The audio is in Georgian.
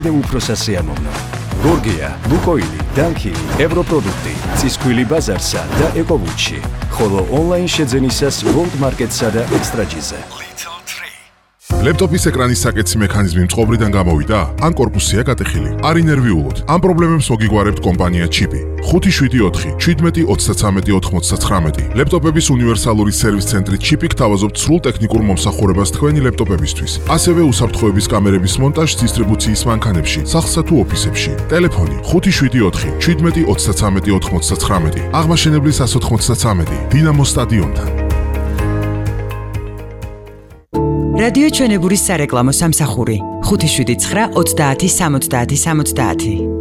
უფროსასიამოვნო. გორგია, ლუკოილი, დანქილი, ევროპროდუქტი, ცისქვილი ბაზარსა და ეკოვუჩი, ხოლო ონლაინ შეძენისას World Market-სა და Extra-G-ზე. ლეპტოპის ეკრანის საკეთსი მექანიზმი მწყობრიდან გამოვიდა? ან კორპუსია გატეხილი? არ ინერვიულოთ. ამ პრობლემებს მოგიგგვარებთ კომპანია ჩიპი. 574 17 33 99. ლეპტოპების უნივერსალური სერვის ცენტრი ჩიპი გთავაზობთ სრულ ტექნიკურ მომსახურებას თქვენი ლეპტოპებისთვის. ასევე უსაფრთხოების კამერების მონტაჟს დისტრიბუციის მანქანებში, სახლსა თუ ოფისებში. ტელეფონი 574 17 33 99. აღმაშენებლის 193 დინამო სტადიონთან. რადიო ჩვენებურის სარეკლამო სამსახური 579 30 70 70.